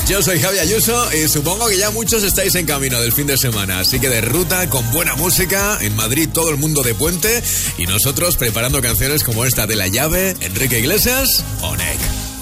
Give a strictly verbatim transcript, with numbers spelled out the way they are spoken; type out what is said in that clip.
Yo soy Javi Ayuso y supongo que ya muchos estáis en camino del fin de semana, así que de ruta con buena música, en Madrid todo el mundo de puente y nosotros preparando canciones como esta de La Llave, Enrique Iglesias, Onek.